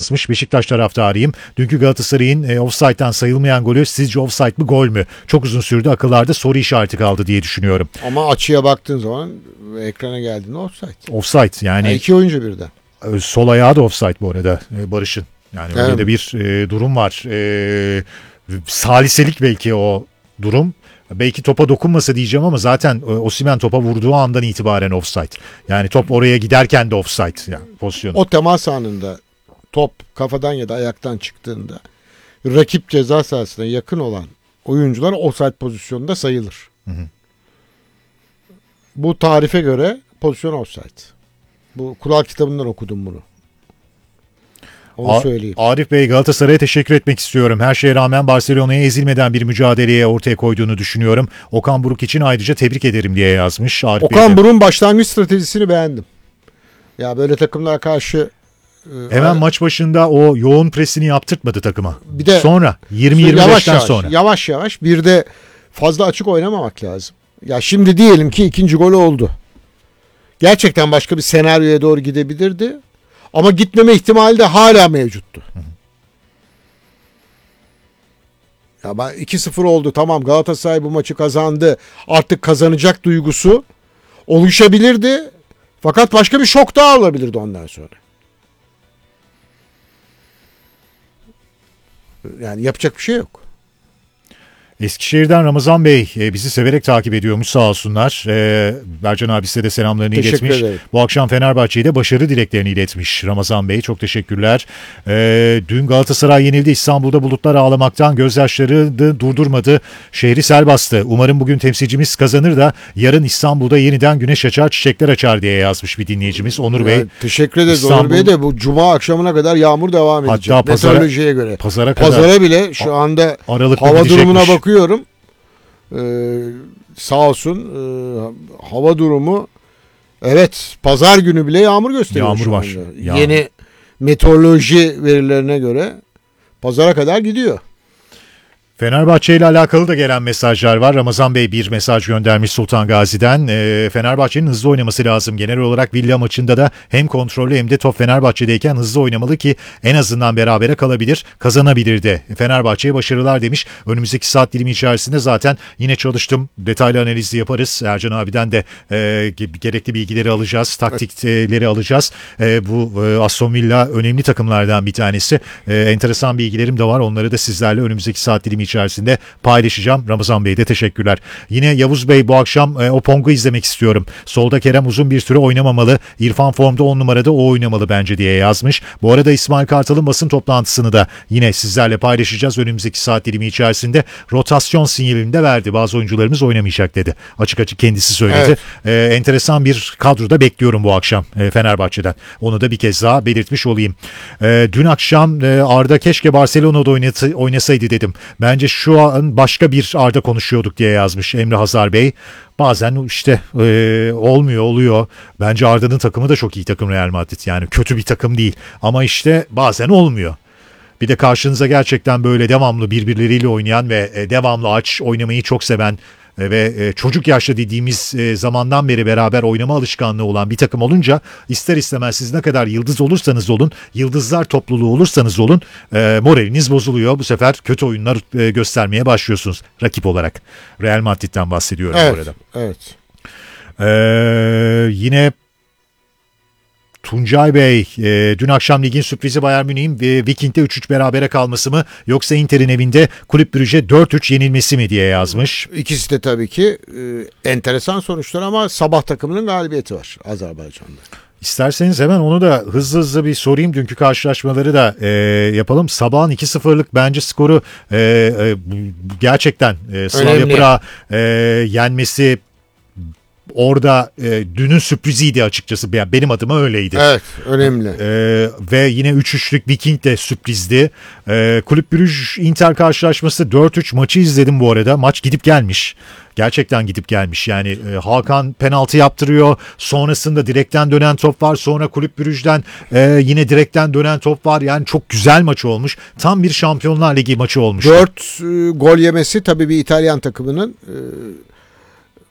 yazmış. Beşiktaş taraftarıyım. Dünkü Galatasaray'ın offside'den sayılmayan golü sizce offside mi gol mü? Çok uzun sürdü, akıllarda soru işareti kaldı diye düşünüyorum. Ama açıya baktığın zaman ekrana geldiğinde offside. Offside yani. İki oyuncu birden. Sol ayağı da offside bu arada Barış'ın. Yani evet. Öyle de bir durum var. Saliselik belki o durum. Belki topa dokunmasa diyeceğim ama zaten Osimhen topa vurduğu andan itibaren offside. Yani top oraya giderken de offside yani pozisyonu. O temas anında top kafadan ya da ayaktan çıktığında rakip ceza sahasına yakın olan oyuncular offside pozisyonunda sayılır. Hı hı. Bu tarife göre pozisyon offside. Bu kural kitabından okudum bunu. Onu söyleyeyim. Arif Bey, Galatasaray'a teşekkür etmek istiyorum. Her şeye rağmen Barcelona'ya ezilmeden bir mücadeleye ortaya koyduğunu düşünüyorum. Okan Buruk için ayrıca tebrik ederim diye yazmış. Arif Okan Buruk'un başlangıç stratejisini beğendim. Ya böyle takımlara karşı hemen maç başında o yoğun presini yaptırtmadı takıma. Bir de sonra 20-25'ten sonra. Yavaş yavaş bir de fazla açık oynamamak lazım. Ya şimdi diyelim ki ikinci golü oldu. Gerçekten başka bir senaryoya doğru gidebilirdi. Ama gitmeme ihtimali de hala mevcuttu. Ya ben 2-0 oldu, tamam, Galatasaray bu maçı kazandı, artık kazanacak duygusu oluşabilirdi. Fakat başka bir şok daha olabilirdi ondan sonra. Yani yapacak bir şey yok. Eskişehir'den Ramazan Bey bizi severek takip ediyormuş, sağ olsunlar. Bercan abisi de selamlarını iletmiş. Ederim. Bu akşam Fenerbahçe'ye de başarı dileklerini iletmiş Ramazan Bey. Çok teşekkürler. Dün Galatasaray yenildi. İstanbul'da bulutlar ağlamaktan gözyaşlarını durdurmadı. Şehri sel bastı. Umarım bugün temsilcimiz kazanır da yarın İstanbul'da yeniden güneş açar, çiçekler açar diye yazmış bir dinleyicimiz Onur Bey. Teşekkür ederiz Onur Bey de, bu cuma akşamına kadar yağmur devam edecek. Hatta meteorolojiye göre. Pazara bile şu anda Aralıklı hava gidecekmiş. durumuna bakıyorum. Sağ olsun hava durumu, evet, pazar günü bile yağmur gösteriyor. Yağmur şu var. anda. Yeni meteoroloji verilerine göre pazara kadar gidiyor. Fenerbahçe ile alakalı da gelen mesajlar var. Ramazan Bey bir mesaj göndermiş Sultan Gazi'den. Fenerbahçe'nin hızlı oynaması lazım. Genel olarak Villa maçında da hem kontrollü hem de top Fenerbahçe'deyken hızlı oynamalı ki en azından berabere kalabilir, kazanabilir de. Fenerbahçe'ye başarılar demiş. Önümüzdeki saat dilimi içerisinde zaten yine çalıştım. Detaylı analizi yaparız. Ercan abiden de gerekli bilgileri alacağız. Taktikleri alacağız. Bu Aston Villa önemli takımlardan bir tanesi. Enteresan bilgilerim de var. Onları da sizlerle önümüzdeki saat dilimi içerisinde paylaşacağım. Ramazan Bey'e de teşekkürler. Yine Yavuz Bey, bu akşam Opong'u izlemek istiyorum. Solda Kerem uzun bir süre oynamamalı. İrfan formda 10 numarada o oynamalı bence diye yazmış. Bu arada İsmail Kartal'ın basın toplantısını da yine sizlerle paylaşacağız. Önümüzdeki saat dilimi içerisinde rotasyon sinyalini de verdi. Bazı oyuncularımız oynamayacak dedi. Açık açık kendisi söyledi. Evet. Enteresan bir kadroda bekliyorum bu akşam Fenerbahçe'den. Onu da bir kez daha belirtmiş olayım. Dün akşam Arda keşke Barcelona'da oynasaydı dedim. Bence şu an başka bir Arda konuşuyorduk diye yazmış Emre Hazar Bey. Bazen işte oluyor. Bence Arda'nın takımı da çok iyi takım, Real Madrid. Yani kötü bir takım değil. Ama işte bazen olmuyor. Bir de karşınıza gerçekten böyle devamlı birbirleriyle oynayan ve devamlı aç oynamayı çok seven ve çocuk yaşta dediğimiz zamandan beri beraber oynama alışkanlığı olan bir takım olunca ister istemez siz ne kadar yıldız olursanız olun, yıldızlar topluluğu olursanız olun moraliniz bozuluyor. Bu sefer kötü oyunlar göstermeye başlıyorsunuz rakip olarak. Real Madrid'den bahsediyorum bu arada. Evet. Yine Tuncay Bey, dün akşam ligin sürprizi Bayern Münih'in Viking'de 3-3 berabere kalması mı yoksa Inter'in evinde Kulüp Brugge 4-3 yenilmesi mi diye yazmış. İkisi de tabii ki enteresan sonuçlar ama sabah takımının galibiyeti var Azerbaycan'da. İsterseniz hemen onu da hızlı bir sorayım. Dünkü karşılaşmaları da yapalım. Sabahın 2-0'lık bence skoru gerçekten Slavia Prag'a yenmesi orada dünün sürpriziydi açıkçası. Yani benim adıma öyleydi. Evet, önemli. Ve yine 3-3'lük Viking de sürprizdi. Kulüp Brugge Inter karşılaşması 4-3 maçı izledim bu arada. Maç gidip gelmiş. Gerçekten gidip gelmiş. Yani Hakan penaltı yaptırıyor. Sonrasında direkten dönen top var. Sonra Kulüp Brugge'den yine direkten dönen top var. Yani çok güzel maç olmuş. Tam bir Şampiyonlar Ligi maçı olmuş. 4 gol yemesi tabii bir İtalyan takımının kayda değer bir sürpriz. Lens Evinde bir de. 4 gol yemesi tabii bir İtalyan takımının kayda değer bir sürpriz. Evinde bir de. 4 gol yemesi tabii bir İtalyan takımının kayda değer bir sürpriz. Lens evinde bir de. 4 gol yemesi tabii bir İtalyan takımının kayda değer bir sürpriz.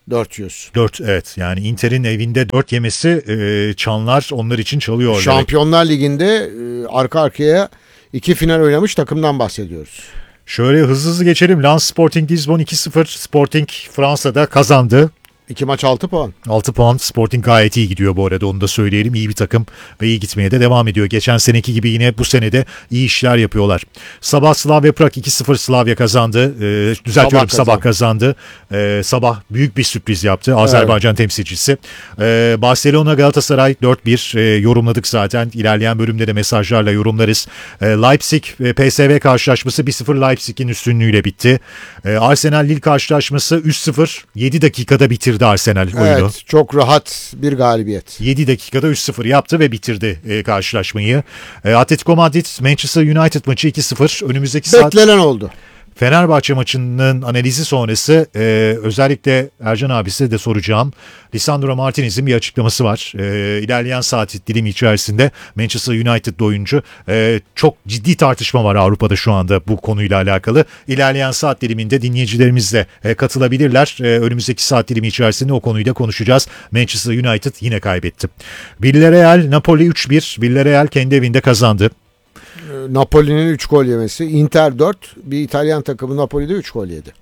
400. 4, evet, yani Inter'in evinde 4 yemesi çanlar onlar için çalıyor orada. Şampiyonlar Ligi'nde arka arkaya 2 final oynamış takımdan bahsediyoruz. Şöyle hızlı geçelim. Lens Sporting Lisbon 2-0. Sporting Fransa'da kazandı. 2 maç 6 puan. 6 puan. Sporting gayet iyi gidiyor bu arada, onu da söyleyelim. İyi bir takım ve iyi gitmeye de devam ediyor. Geçen seneki gibi yine bu senede iyi işler yapıyorlar. Sabah Slavia Prag 2-0 Slavia kazandı. Düzeltiyorum, Sabah kazandı. Sabah büyük bir sürpriz yaptı. Azerbaycan temsilcisi. Barcelona Galatasaray 4-1 yorumladık zaten. İlerleyen bölümde de mesajlarla yorumlarız. Leipzig PSV karşılaşması 1-0 Leipzig'in üstünlüğüyle bitti. Arsenal Lille karşılaşması 3-0 7 dakikada bitirdi Arsenal oyunu. Evet, çok rahat bir galibiyet. 7 dakikada 3-0 yaptı ve bitirdi karşılaşmayı. Atletico Madrid Manchester United maçı 2-0. Önümüzdeki saat Beklenen oldu. Fenerbahçe maçının analizi sonrası özellikle Ercan abisi de soracağım. Lisandro Martinez'in bir açıklaması var. İlerleyen saat dilimi içerisinde Manchester United'lı oyuncu, çok ciddi tartışma var Avrupa'da şu anda bu konuyla alakalı. İlerleyen saat diliminde dinleyicilerimiz de katılabilirler. Önümüzdeki saat dilimi içerisinde o konuyu da konuşacağız. Manchester United yine kaybetti. Villarreal Napoli 3-1. Villarreal kendi evinde kazandı. Napoli'nin 3 gol yemesi. Inter 4. Bir İtalyan takımı Napoli'de 3 gol yedi.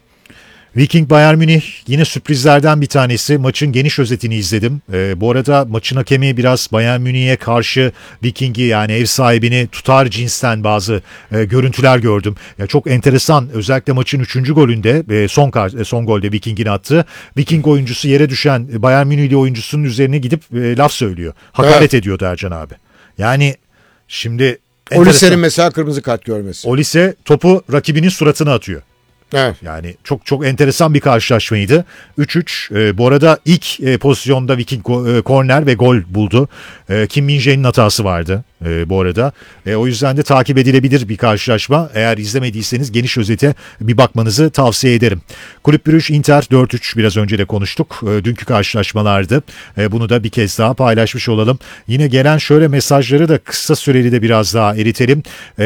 Viking Bayern Münih yine sürprizlerden bir tanesi. Maçın geniş özetini izledim. Bu arada maçın hakemi biraz Bayern Münih'e karşı Viking'i, yani ev sahibini tutar cinsten bazı görüntüler gördüm. Ya çok enteresan, özellikle maçın 3. golünde son golde Viking'in attığı. Viking oyuncusu yere düşen Bayern Münih'li oyuncusunun üzerine gidip laf söylüyor. Hakaret ediyordu Ercan abi. Yani şimdi Olise'nin mesela kırmızı kart görmesi. Olise topu rakibinin suratına atıyor. Evet. Yani çok çok enteresan bir karşılaşmaydı. 3-3. Bu arada ilk pozisyonda Viking korner ve gol buldu. Kim Min-jae'nin hatası vardı bu arada. O yüzden de takip edilebilir bir karşılaşma. Eğer izlemediyseniz geniş özete bir bakmanızı tavsiye ederim. Kulüp Brugge Inter 4-3, biraz önce de konuştuk. Dünkü karşılaşmalardı. Bunu da bir kez daha paylaşmış olalım. Yine gelen şöyle mesajları da kısa süreli de biraz daha eritelim.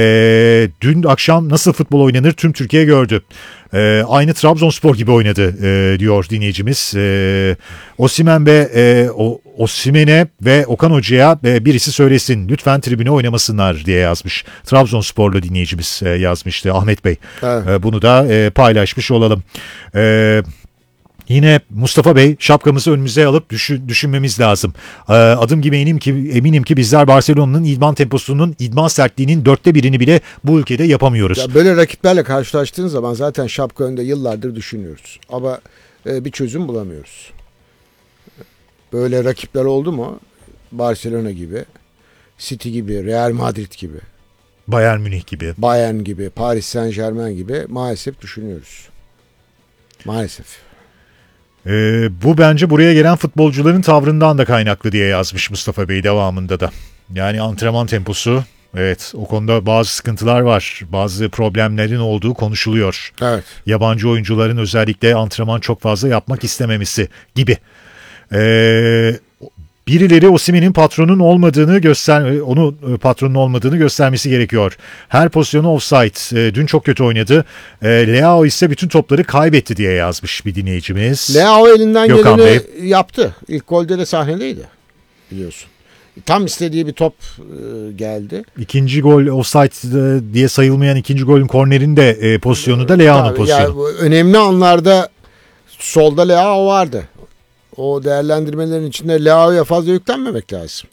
Dün akşam nasıl futbol oynanır tüm Türkiye gördü. Aynı Trabzonspor gibi oynadı diyor dinleyicimiz. Osimhen'e ve Okan Hoca'ya birisi söylesin lütfen tribüne oynamasınlar diye yazmış. Trabzonsporlu dinleyicimiz yazmıştı, Ahmet Bey. Evet. Bunu da paylaşmış olalım. Yine Mustafa Bey, şapkamızı önümüze alıp düşünmemiz lazım. Adım gibi eminim ki bizler Barcelona'nın idman temposunun, idman sertliğinin 1/4'ini bile bu ülkede yapamıyoruz. Ya böyle rakiplerle karşılaştığın zaman zaten şapka önünde yıllardır düşünüyoruz. Ama bir çözüm bulamıyoruz. Böyle rakipler oldu mu? Barcelona gibi, City gibi, Real Madrid gibi, Bayern Münih gibi. Bayern gibi, Paris Saint-Germain gibi maalesef düşünüyoruz. Maalesef. Bu bence buraya gelen futbolcuların tavrından da kaynaklı diye yazmış Mustafa Bey devamında da. Yani antrenman temposu, evet, o konuda bazı sıkıntılar var. Bazı problemlerin olduğu konuşuluyor. Evet. Yabancı oyuncuların özellikle antrenman çok fazla yapmak istememesi gibi. Birileri Osimhen'in patronun olmadığını göstermesi gerekiyor. Her pozisyonu offside. Dün çok kötü oynadı. Leao ise bütün topları kaybetti diye yazmış bir dinleyicimiz. Leao elinden Gökhan geleni yaptı. İlk golde de sahnedeydi biliyorsun. Tam istediği bir top geldi. İkinci gol offside diye sayılmayan ikinci golün kornerinde pozisyonu da Leao'nun pozisyonu. Yani önemli anlarda solda Leao vardı. O değerlendirmelerin içinde Leao'ya fazla yüklenmemek lazım.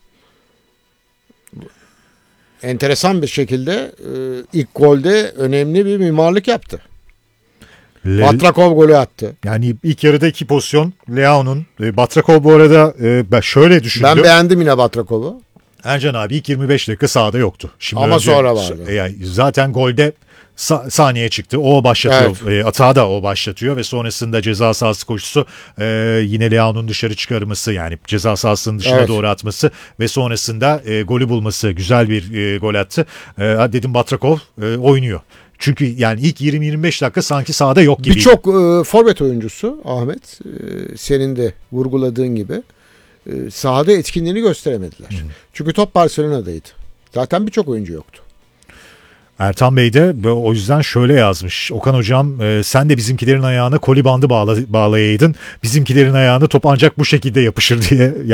Enteresan bir şekilde ilk golde önemli bir mimarlık yaptı. Batrakov golü attı. Yani ilk yarıda 2 pozisyon Leao'nun. Batrakov bu arada ben şöyle düşündüm. Ben beğendim yine Batrakov'u. Ercan abi ilk 25 dakika sahada yoktu. Şimdi ama sonra vardı. Yani zaten golde sahneye çıktı. O başlatıyor. Evet. Atağı da o başlatıyor ve sonrasında ceza sahası koşusu, yine Leao'nun dışarı çıkarması, yani ceza sahasının dışına doğru atması ve sonrasında golü bulması, güzel bir gol attı. Dedim Batrakov oynuyor. Çünkü yani ilk 20-25 dakika sanki sahada yok gibi. Birçok forvet oyuncusu Ahmet, senin de vurguladığın gibi sahada etkinliğini gösteremediler. Çünkü top Barcelona'daydı. Zaten birçok oyuncu yoktu. Ertan Bey de o yüzden şöyle yazmış. Okan hocam sen de bizimkilerin ayağına koli bandı bağlayaydın. Bizimkilerin ayağına top ancak bu şekilde yapışır diye.